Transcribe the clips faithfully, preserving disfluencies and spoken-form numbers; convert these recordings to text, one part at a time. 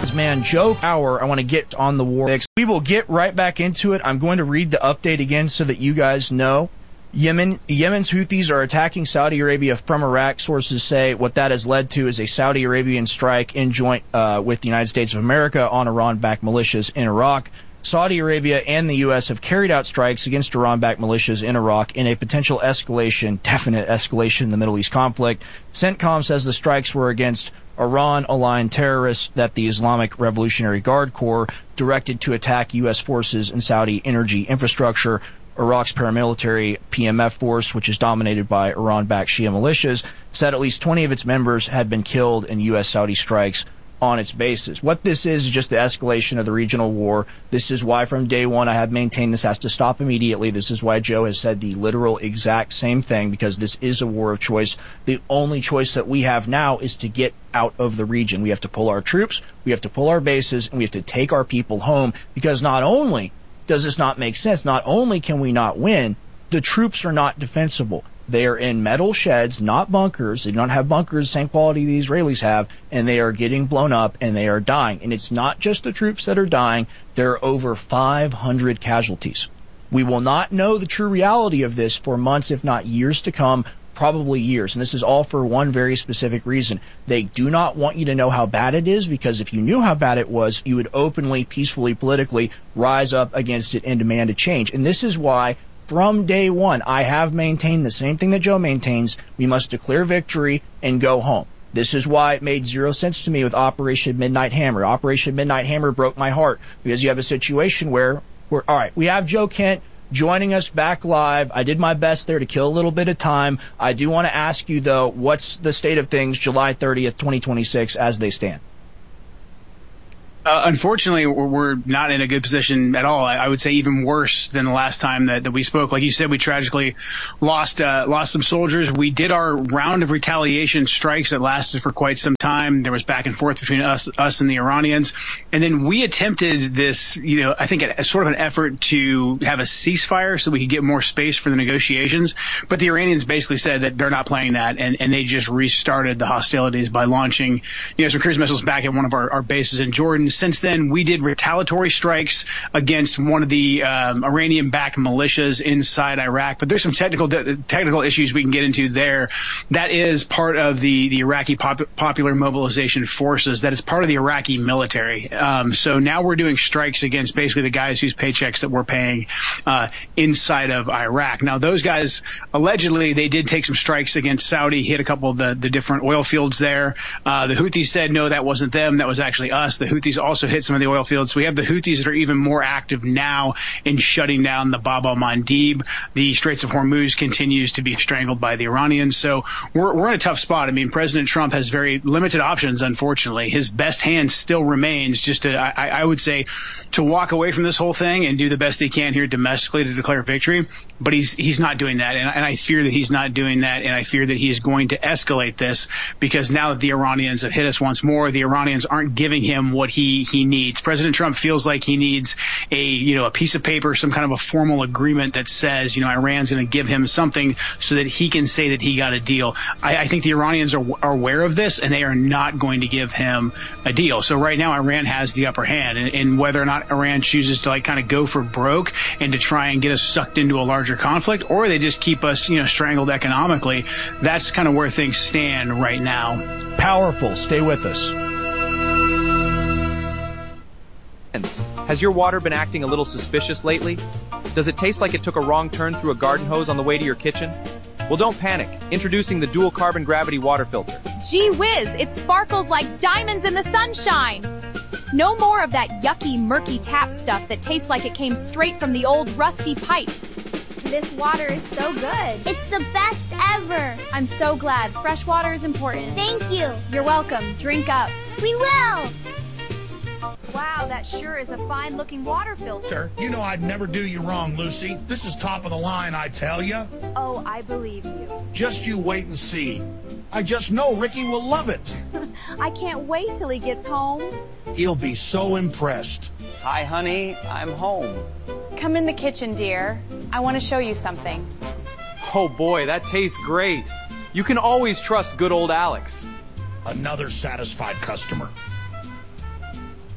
Man, Joe Hour, I want to get on the war. We will get right back into it. I'm going to read the update again so that you guys know. Yemen, Yemen's Houthis are attacking Saudi Arabia from Iraq. Sources say what that has led to is a Saudi Arabian strike in joint uh, with the United States of America on Iran-backed militias in Iraq. Saudi Arabia and the U S have carried out strikes against Iran-backed militias in Iraq in a potential escalation, definite escalation in the Middle East conflict. CENTCOM says the strikes were against Iran-aligned terrorists that the Islamic Revolutionary Guard Corps directed to attack U S forces and Saudi energy infrastructure. Iraq's paramilitary P M F force, which is dominated by Iran-backed Shia militias, said at least twenty of its members had been killed in U S Saudi strikes on its bases. What this is is just the escalation of the regional war. This is why from day one I have maintained this has to stop immediately. This is why Joe has said the literal exact same thing, because this is a war of choice. The only choice that we have now is to get out of the region. We have to pull our troops, we have to pull our bases, and we have to take our people home, because not only does this not make sense, not only can we not win, the troops are not defensible. They are in metal sheds, not bunkers. They don't have bunkers, same quality the Israelis have, and they are getting blown up and they are dying. And it's not just the troops that are dying. There are over five hundred casualties. We will not know the true reality of this for months, if not years to come, probably years. And this is all for one very specific reason. They do not want you to know how bad it is, because if you knew how bad it was, you would openly, peacefully, politically rise up against it and demand a change. And this is why from day one, I have maintained the same thing that Joe maintains. We must declare victory and go home. This is why it made zero sense to me with Operation Midnight Hammer. Operation Midnight Hammer broke my heart, because you have a situation where, where all right, we have Joe Kent joining us back live. I did my best there to kill a little bit of time. I do want to ask you, though, what's the state of things July thirtieth, twenty twenty-six as they stand? Uh, unfortunately, we're not in a good position at all. I, I would say even worse than the last time that, that we spoke. Like you said, we tragically lost uh, lost some soldiers. We did our round of retaliation strikes that lasted for quite some time. There was back and forth between us us and the Iranians. And then we attempted this, you know, I think a, a sort of an effort to have a ceasefire so we could get more space for the negotiations. But the Iranians basically said that they're not playing that, and, and they just restarted the hostilities by launching, you know, some cruise missiles back at one of our, our bases in Jordan. Since then, we did retaliatory strikes against one of the um, Iranian-backed militias inside Iraq. But there's some technical technical issues we can get into there. That is part of the, the Iraqi Pop- Popular Mobilization Forces. That is part of the Iraqi military. Um, so now we're doing strikes against basically the guys whose paychecks that we're paying uh, inside of Iraq. Now, those guys, allegedly, they did take some strikes against Saudi, hit a couple of the, the different oil fields there. Uh, the Houthis said, no, that wasn't them. That was actually us. The Houthis also hit some of the oil fields. So we have the Houthis that are even more active now in shutting down the Bab al-Mandeb. The Straits of Hormuz continues to be strangled by the Iranians. So we're, we're in a tough spot. I mean, President Trump has very limited options, unfortunately. His best hand still remains just to, I, I would say, to walk away from this whole thing and do the best he can here domestically to declare victory. But he's he's not doing that. And, and I fear that he's not doing that. And I fear that he is going to escalate this, because now that the Iranians have hit us once more, the Iranians aren't giving him what he, he needs. President Trump feels like he needs a, you know, a piece of paper, some kind of a formal agreement that says, you know, Iran's going to give him something so that he can say that he got a deal. I, I think the Iranians are, are aware of this, and they are not going to give him a deal. So right now, Iran has the upper hand. And, and whether or not Iran chooses to, like, kind of go for broke and to try and get us sucked into a larger conflict, or they just keep us, you know, strangled economically, that's kind of where things stand right now. Powerful. Stay with us. Has your water been acting a little suspicious lately? Does it taste like it took a wrong turn through a garden hose on the way to your kitchen? Well, don't panic. Introducing the dual carbon gravity water filter. Gee whiz, it sparkles like diamonds in the sunshine. No more of that yucky, murky tap stuff that tastes like it came straight from the old rusty pipes. This water is so good. It's the best ever. I'm so glad. Fresh water is important. Thank you. You're welcome. Drink up. We will. Wow, that sure is a fine-looking water filter. You know I'd never do you wrong, Lucy. This is top of the line, I tell you. Oh, I believe you. Just you wait and see. I just know Ricky will love it. I can't wait till he gets home. He'll be so impressed. Hi, honey. I'm home. Come in the kitchen, dear. I want to show you something. Oh boy, that tastes great. You can always trust good old Alex. Another satisfied customer.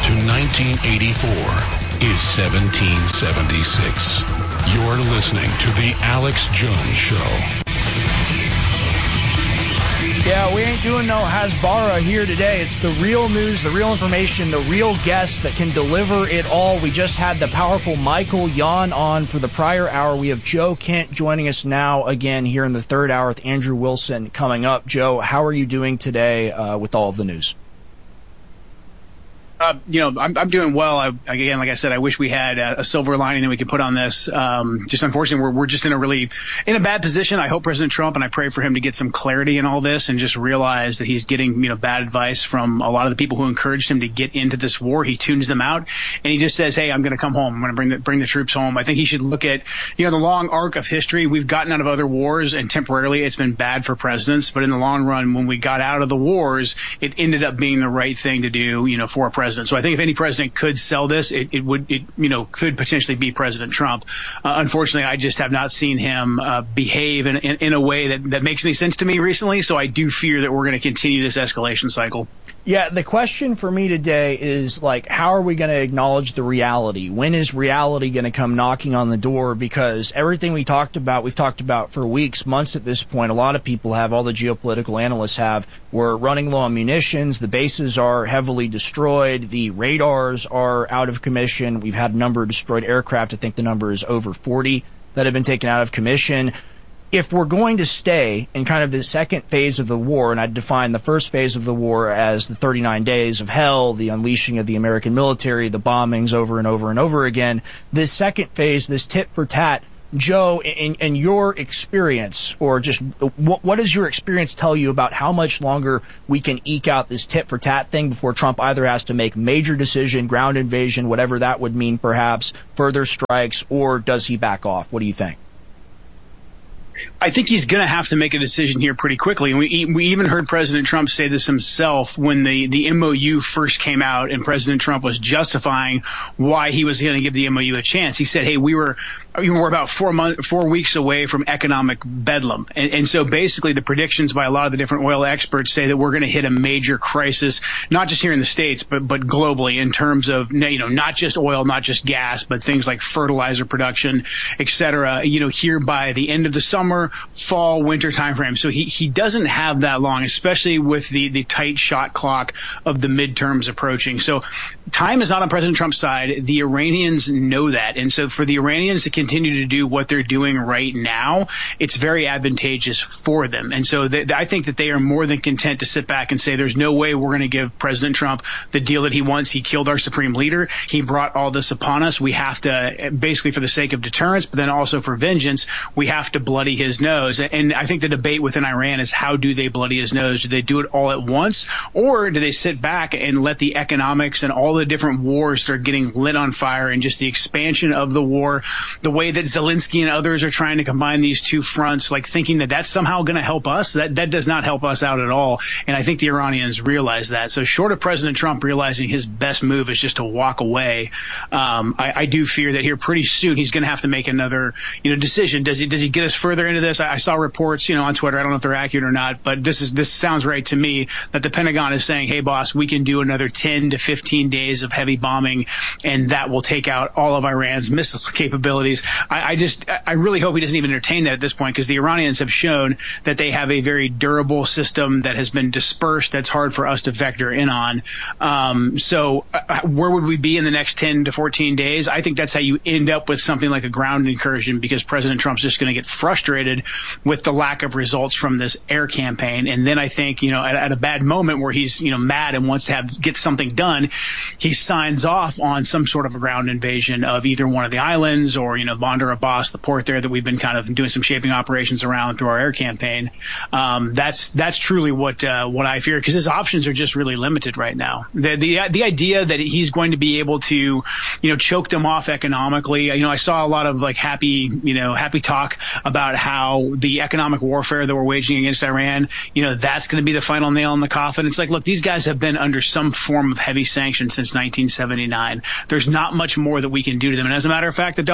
to nineteen eighty-four is seventeen seventy-six. You're listening to The Alex Jones Show. Yeah, we ain't doing no Hasbara here today. It's the real news, the real information, the real guest that can deliver it all. We just had the powerful Michael Yon on for the prior hour. We have Joe Kent joining us now again here in the third hour with Andrew Wilson coming up. Joe, how are you doing today uh, with all of the news? Uh, you know, I'm, I'm doing well. I, again, like I said, I wish we had a, a silver lining that we could put on this. Um, just unfortunately, we're, we're just in a really, in a bad position. I hope President Trump, and I pray for him to get some clarity in all this and just realize that he's getting, you know, bad advice from a lot of the people who encouraged him to get into this war. He tunes them out and he just says, hey, I'm going to come home. I'm going to bring the, bring the troops home. I think he should look at, you know, the long arc of history. We've gotten out of other wars and temporarily it's been bad for presidents. But in the long run, when we got out of the wars, it ended up being the right thing to do, you know, for a president. So I think if any president could sell this, it, it would, it, you know, could potentially be President Trump. Uh, unfortunately, I just have not seen him uh, behave in, in, in a way that, that makes any sense to me recently. So I do fear that we're going to continue this escalation cycle. Yeah, the question for me today is, like, how are we going to acknowledge the reality? When is reality going to come knocking on the door? Because everything we talked about, we've talked about for weeks, months at this point. A lot of people have, all the geopolitical analysts have. We're running low on munitions. The bases are heavily destroyed. The radars are out of commission. We've had a number of destroyed aircraft. I think the number is over forty that have been taken out of commission. If we're going to stay in kind of the second phase of the war, and I'd define the first phase of the war as the thirty-nine days of hell, the unleashing of the American military, the bombings over and over and over again, this second phase, this tit for tat, Joe, in, in your experience, or just what, what does your experience tell you about how much longer we can eke out this tit for tat thing before Trump either has to make major decision, ground invasion, whatever that would mean, perhaps further strikes, or does he back off? What do you think? I think he's going to have to make a decision here pretty quickly. And we we even heard President Trump say this himself when the, the M O U first came out and President Trump was justifying why he was going to give the M O U a chance. He said, hey, we were we were about four months, four weeks away from economic bedlam. And, and so basically the predictions by a lot of the different oil experts say that we're going to hit a major crisis, not just here in the States, but, but globally in terms of, you know, not just oil, not just gas, but things like fertilizer production, et cetera, you know, here by the end of the summer, fall, winter timeframe. So he, he doesn't have that long, especially with the, the tight shot clock of the midterms approaching. So time is not on President Trump's side. The Iranians know that. And so for the Iranians to continue to do what they're doing right now, it's very advantageous for them. And so they, I think that they are more than content to sit back and say, there's no way we're going to give President Trump the deal that he wants. He killed our supreme leader. He brought all this upon us. We have to, basically for the sake of deterrence, but then also for vengeance, we have to bloody his nose. And I think the debate within Iran is, how do they bloody his nose? Do they do it all at once, or do they sit back and let the economics and all the different wars start getting lit on fire, and just the expansion of the war, the way that Zelensky and others are trying to combine these two fronts, like thinking that that's somehow going to help us? That that does not help us out at all. And I think the Iranians realize that. So short of President Trump realizing his best move is just to walk away, um, I, I do fear that here pretty soon he's going to have to make another, you know, decision. Does he does he get us further into this? I, I saw reports, you know, on Twitter. I don't know if they're accurate or not, but this is this sounds right to me, that the Pentagon is saying, hey, boss, we can do another ten to fifteen days of heavy bombing, and that will take out all of Iran's missile capabilities. I, I just I really hope he doesn't even entertain that at this point, because the Iranians have shown that they have a very durable system that has been dispersed, that's hard for us to vector in on. Um, so uh, where would we be in the next ten to fourteen days? I think that's how you end up with something like a ground incursion, because President Trump's just going to get frustrated with the lack of results from this air campaign. And then I think, you know, at, at a bad moment where he's, you know, mad and wants to have get something done, he signs off on some sort of a ground invasion of either one of the islands or, you know, Bandar Abbas, the port there that we've been kind of doing some shaping operations around through our air campaign. Um, that's that's truly what uh, what I fear, because his options are just really limited right now. The, the the idea that he's going to be able to, you know, choke them off economically. You know, I saw a lot of like happy, you know, happy talk about how the economic warfare that we're waging against Iran, you know, that's going to be the final nail in the coffin. It's like, look, these guys have been under some form of heavy sanctions since nineteen seventy-nine. There's not much more that we can do to them. And as a matter of fact, the dollar's even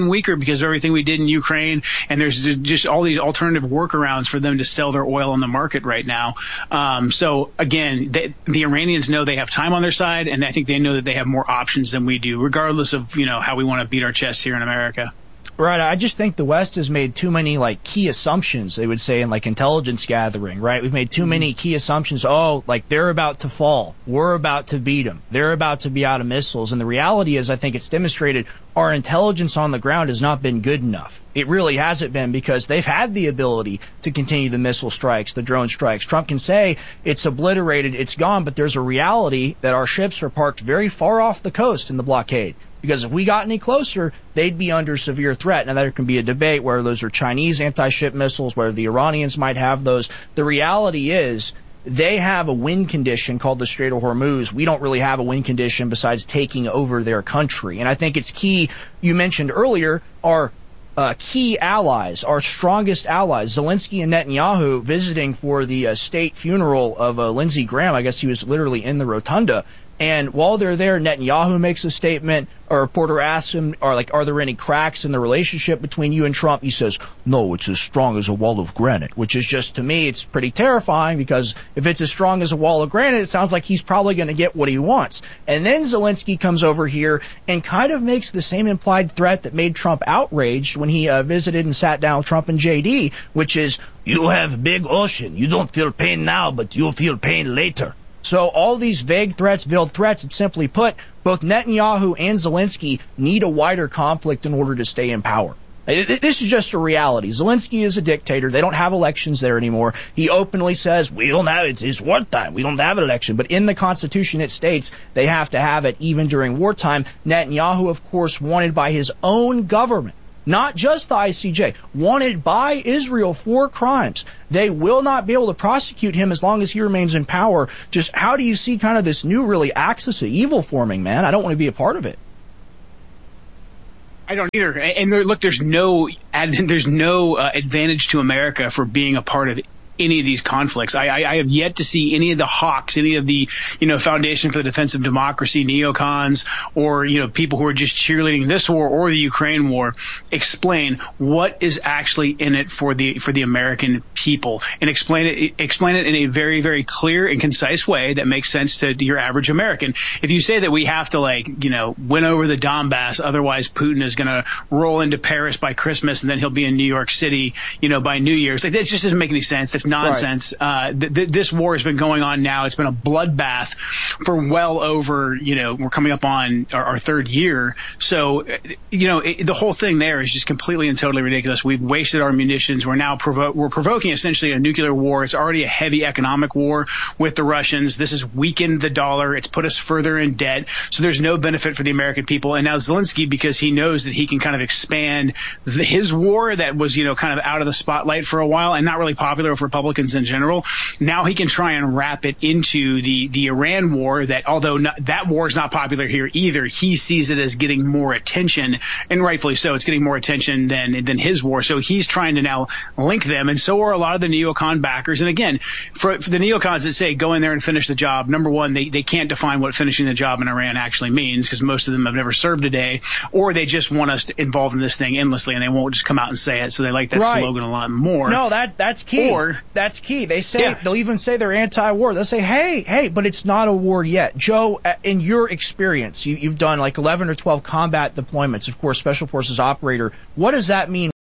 even weaker because of everything we did in Ukraine. And there's just all these alternative workarounds for them to sell their oil on the market right now. Um, so again, they, the Iranians know they have time on their side, and I think they know that they have more options than we do, regardless of, you know, how we want to beat our chests here in America. Right. I just think the West has made too many, like, key assumptions, they would say, in, like, intelligence gathering, right? We've made too many key assumptions. Oh, like, they're about to fall. We're about to beat them. They're about to be out of missiles. And the reality is, I think it's demonstrated our intelligence on the ground has not been good enough. It really hasn't been, because they've had the ability to continue the missile strikes, the drone strikes. Trump can say it's obliterated, it's gone, but there's a reality that our ships are parked very far off the coast in the blockade. Because if we got any closer, they'd be under severe threat. Now, there can be a debate whether those are Chinese anti-ship missiles, whether the Iranians might have those. The reality is they have a win condition called the Strait of Hormuz. We don't really have a win condition besides taking over their country. And I think it's key. You mentioned earlier our uh, key allies, our strongest allies, Zelensky and Netanyahu visiting for the uh, state funeral of uh, Lindsey Graham. I guess he was literally in the rotunda. And while they're there, Netanyahu makes a statement. A reporter asks him, "Are like, are there any cracks in the relationship between you and Trump?" He says, "No, it's as strong as a wall of granite," which is just, to me, it's pretty terrifying, because if it's as strong as a wall of granite, it sounds like he's probably going to get what he wants. And then Zelensky comes over here and kind of makes the same implied threat that made Trump outraged when he uh, visited and sat down with Trump and J D, which is, "You have big ocean. You don't feel pain now, but you'll feel pain later." So all these vague threats, veiled threats, it's simply put, both Netanyahu and Zelensky need a wider conflict in order to stay in power. This is just a reality. Zelensky is a dictator. They don't have elections there anymore. He openly says, we don't have it. It's wartime. We don't have an election. But in the Constitution, it states they have to have it even during wartime. Netanyahu, of course, wanted by his own government, not just the I C J, wanted by Israel for crimes. They will not be able to prosecute him as long as he remains in power. Just how do you see kind of this new, really, axis of evil forming, man? I don't want to be a part of it. I don't either. And there, look, there's no there's no uh, advantage to America for being a part of any of these conflicts. I, I, I have yet to see any of the hawks, any of the, you know, Foundation for the Defense of Democracy neocons, or, you know, people who are just cheerleading this war or the Ukraine war, explain what is actually in it for the for the American people, and explain it explain it in a very, very clear and concise way that makes sense to your average American. If you say that we have to, like, you know, win over the Donbass, otherwise Putin is going to roll into Paris by Christmas and then he'll be in New York City, you know, by New Year's, like, that just doesn't make any sense. That's nonsense. Right. Uh, th- th- this war has been going on now. It's been a bloodbath for well over, you know, we're coming up on our, our third year. So, you know, it, the whole thing there is just completely and totally ridiculous. We've wasted our munitions. We're now provo- we're provoking essentially a nuclear war. It's already a heavy economic war with the Russians. This has weakened the dollar. It's put us further in debt. So there's no benefit for the American people. And now Zelensky, because he knows that he can kind of expand the, his war that was, you know, kind of out of the spotlight for a while and not really popular with Republicans in general. Now he can try and wrap it into the, the Iran war that, although not, that war is not popular here either, he sees it as getting more attention, and rightfully so. It's getting more attention than, than his war. So he's trying to now link them. And so are a lot of the neocon backers. And again, for, for the neocons that say go in there and finish the job, number one, they, they can't define what finishing the job in Iran actually means, because most of them have never served a day, or they just want us to involve in this thing endlessly and they won't just come out and say it. So they like that right. slogan a lot more. No, that that's key. Or, That's key. They say, yeah. they'll even say they're anti-war. They'll say, hey, hey, but it's not a war yet. Joe, in your experience, you, you've done like eleven or twelve combat deployments, of course, Special Forces operator. What does that mean